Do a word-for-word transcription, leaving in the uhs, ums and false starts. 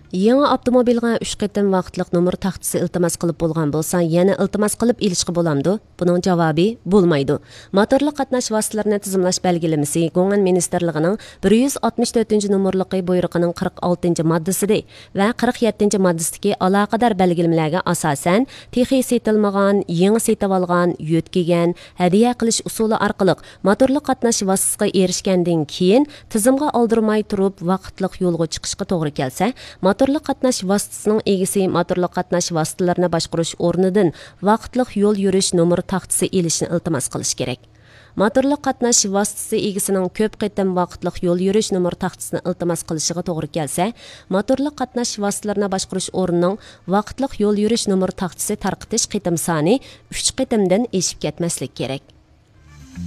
Yangi avtomobilga uch qitim vaqtliq nomer taxtasi iltimos qilib bo'lgan bo'lsa, yana iltimos qilib elishga bo'lamdi? Buning javobi bo'lmaydi. Motorli qatnash vositalarini tizimlash belgilamasi Go'ngan ministerligining bir yuz oltmish to'rtinchi nomerli buyruqining qirq oltinchi moddasida va qirq yettinchi moddasidagi aloqador belgilamalariga asosan texi setilmagan, yangi setib olgan, yo'tkigan, hadiya qilish usuli orqali motorli qatnash vositasiga erishgandan keyin tizimga oldirmay turib vaqtliq yo'lga chiqishga to'g'ri kelsa, motorli qatnash vositasining egisi motorli qatnash vositalarini boshqarish o'rnidan vaqtliq yo'l yurish nomer taxtasi elishni iltimos qilish kerak. Motorli qatnash vositasi egisining ko'p qitim vaqtliq yo'l yurish nomer taxtasini iltimos qilishiga to'g'ri kelsa, motorli qatnash vositalarini boshqarish o'rnining vaqtliq yo'l yurish nomer taxtasi tarqitish qitim soni uch qitimdan eshib ketmaslik kerak.